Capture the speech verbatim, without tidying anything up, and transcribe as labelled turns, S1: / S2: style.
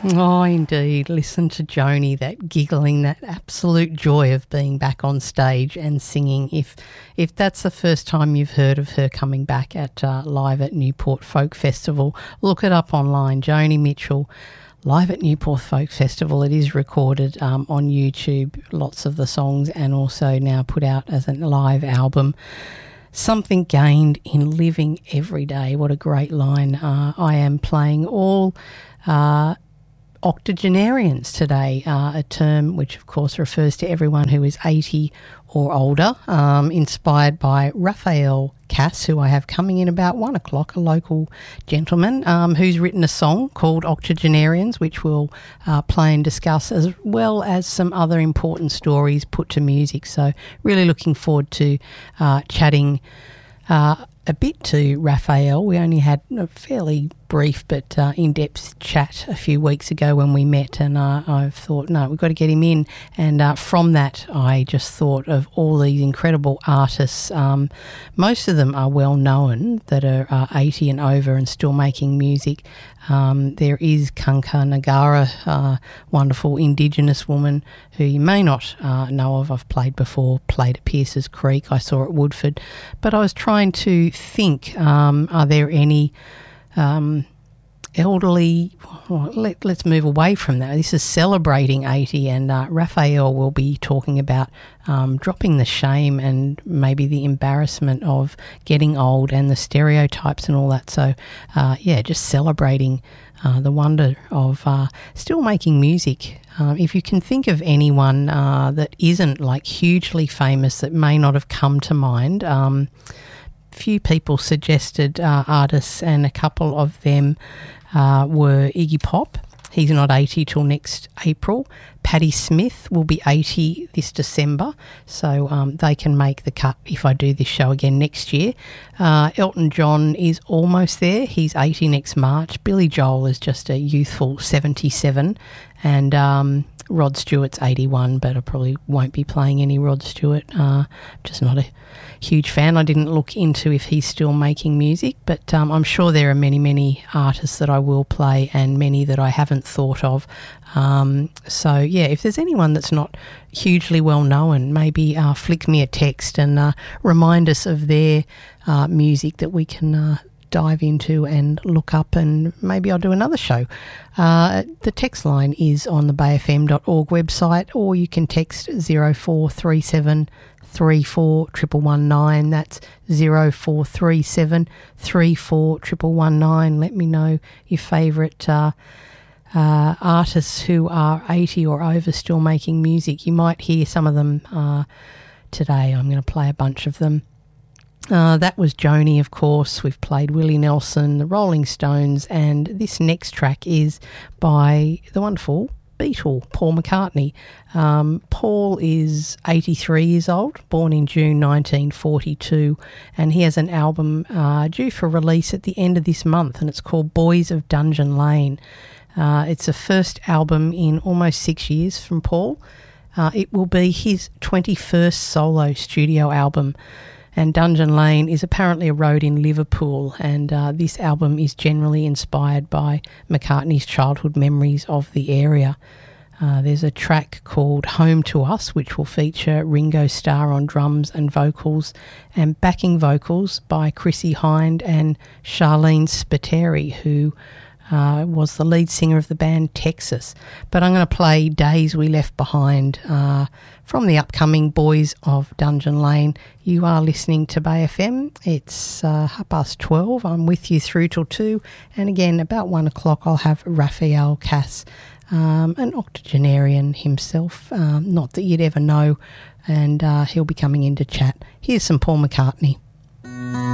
S1: Oh, indeed. Listen to Joni, that giggling, that absolute joy of being back on stage and singing. If if that's the first time you've heard of her coming back at uh, live at Newport Folk Festival, look it up online. Joni Mitchell, live at Newport Folk Festival. It is recorded um, on YouTube, lots of the songs, and also now put out as a live album. Something gained in living every day. What a great line. Uh, I am playing all Uh, octogenarians today, uh, a term which of course refers to everyone who is eighty or older, um, inspired by Raphael Cass, who I have coming in about one o'clock, a local gentleman um, who's written a song called Octogenarians, which we'll uh, play and discuss, as well as some other important stories put to music. So really looking forward to uh, chatting uh, a bit to Raphael. We only had a fairly brief but uh, in-depth chat a few weeks ago when we met, and uh, I thought, no, we've got to get him in. And uh, from that, I just thought of all these incredible artists. Um, most of them are well known that are uh, eighty and over and still making music. Um, there is Kanka Nagara, a wonderful Indigenous woman who you may not uh, know of. I've played before, played at Pierce's Creek, I saw at Woodford. But I was trying to think, um, are there any Um, elderly, well, let, let's move away from that. This is celebrating eighty, and uh, Raphael will be talking about um, dropping the shame and maybe the embarrassment of getting old and the stereotypes and all that. So, uh, yeah, just celebrating uh, the wonder of uh, still making music. Uh, if you can think of anyone uh, that isn't like hugely famous, that may not have come to mind, um, few people suggested uh, artists, and a couple of them uh, were Iggy Pop. He's not eighty till next April. Patti Smith will be eighty this December, so um, they can make the cut if I do this show again next year. Uh, Elton John is almost there. He's eighty next March. Billy Joel is just a youthful seventy-seven, and um, Rod Stewart's eighty-one, but I probably won't be playing any Rod Stewart. Uh, just not a huge fan. I didn't look into if he's still making music, but um, I'm sure there are many, many artists that I will play and many that I haven't thought of. Um, so, yeah, if there's anyone that's not hugely well known, maybe uh, flick me a text and uh, remind us of their uh, music that we can uh, dive into and look up, and maybe I'll do another show. Uh, the text line is on the bay f m dot org website, or you can text zero four three seven three four one one one nine. That's zero four three seven three four one one one nine. Let me know your favourite uh, uh, artists who are eighty or over still making music. You might hear some of them uh, today. I'm going to play a bunch of them. Uh, that was Joni, of course. We've played Willie Nelson, the Rolling Stones, and this next track is by the wonderful Beatle, Paul McCartney. Um, Paul is eighty-three years old, born in June nineteen forty-two, and he has an album uh, due for release at the end of this month, and it's called Boys of Dungeon Lane. Uh, it's the first album in almost six years from Paul. Uh, it will be his twenty-first solo studio album. And Dungeon Lane is apparently a road in Liverpool, and uh, this album is generally inspired by McCartney's childhood memories of the area. Uh, there's a track called Home to Us, which will feature Ringo Starr on drums and vocals, and backing vocals by Chrissie Hynde and Charlene Spiteri, who Uh, was the lead singer of the band Texas. But I'm going to play Days We Left Behind uh, from the upcoming Boys of Dungeon Lane. You are listening to Bay F M. It's uh, half past twelve. I'm with you through till two. And again, about one o'clock, I'll have Raphael Cass, um, an octogenarian himself. Um, not that you'd ever know. And uh, he'll be coming in to chat. Here's some Paul McCartney.